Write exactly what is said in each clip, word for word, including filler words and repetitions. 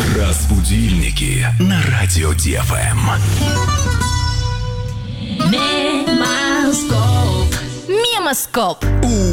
Разбудильники на радио Ди Эф Эм. Мемоскоп. Мемоскоп.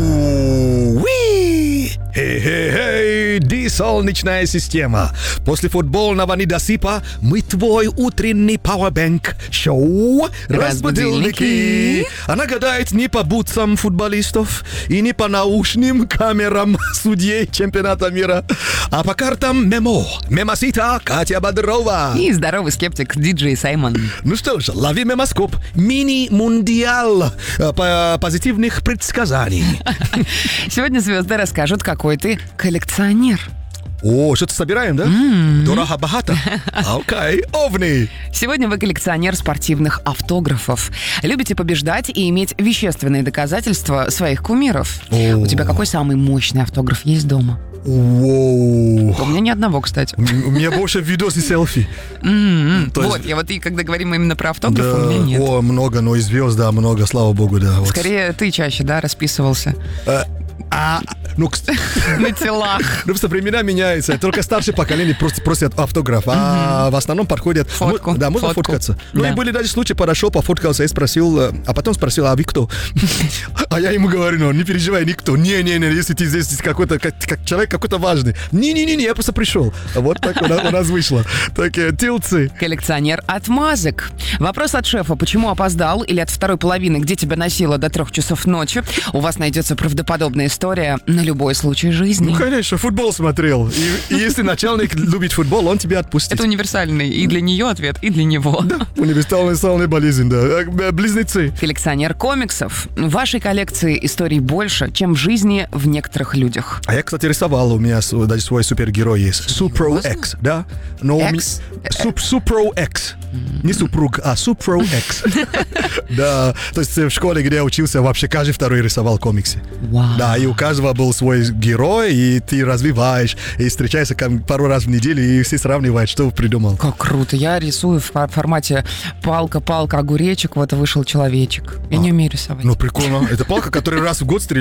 Уи! Хей-хей-хей, Ди солнечная система. После футбольного недосыпа мы твой утренний пауэрбэнк. Шоу «Разбудильники». Она гадает не по бутсам футболистов и не по наушным камерам судей чемпионата мира, а по картам мемо. Мемосита Катя Бодрова. И здоровый скептик диджей Саймон. Ну что ж, лови мемоскоп. Мини-мундиал по позитивных предсказаний. Сегодня звезды расскажут, какой ты коллекционер. О, что-то собираем, да? Mm-hmm. Дорого-богато. Окей, овни. Сегодня вы коллекционер спортивных автографов. Любите побеждать и иметь вещественные доказательства своих кумиров. Oh. У тебя какой самый мощный автограф есть дома? Wow. У меня ни одного, кстати. У меня больше видос и селфи. Mm-hmm. Вот, есть... я вот и когда говорим именно про автограф, да, у меня нет. О, много, но и звезд, да, много, слава богу, да. Вот. Скорее, ты чаще, да, расписывался? А, а, ну, на телах. Ну, просто времена меняются. Только старшее поколение просто просят автограф, а в основном подходят... Фотку. Да, можно Фотку. фоткаться. Ну, да. и были даже случаи, подошел, пофоткался и спросил, а потом спросил, а вы кто? А я ему говорю, ну, не переживай, никто. Не-не-не, если ты здесь какой-то, как человек какой-то важный. Не-не-не, я просто пришел. Вот так у нас вышло. Такие тилцы. Коллекционер отмазок. Вопрос от шефа, почему опоздал, или от второй половины, где тебя носило до трех часов ночи. У вас найдется правдоподобная история на любой случай жизни. Ну, конечно, футбол смотрел. И, и если начальник любит футбол, он тебя отпустит. Это универсальный и для нее ответ, и для него. Да, универсальная болезнь, да. Близнецы. Коллекционер комиксов. В вашей коллекции историй больше, чем в жизни в некоторых людях. А я, кстати, рисовал, у меня даже свой супергерой есть. Супро X, да? Но X? Супро X. Не супруг, а Супро X. Да, то есть в школе, где я учился, вообще каждый второй рисовал комиксы. Да, и у каждого был свой герой, и ты развиваешь, и встречаешься пару раз в неделю, и все сравнивают, что придумал. Как круто. Я рисую в формате палка-палка, огуречек, вот вышел человечек. Я а, не умею рисовать. Ну, прикольно. Это палка, которая раз в год стреляет.